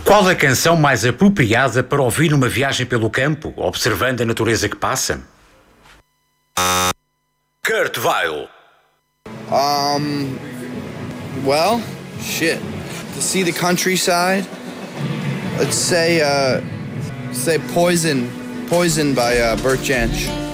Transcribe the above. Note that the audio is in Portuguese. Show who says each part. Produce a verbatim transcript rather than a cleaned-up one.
Speaker 1: Qual a canção mais apropriada para ouvir numa viagem pelo campo, observando a natureza que passa? Kurt Weill.
Speaker 2: Um, well, shit. To see the countryside, let's say, uh, say Poison, Poison by uh, Burt Jansch.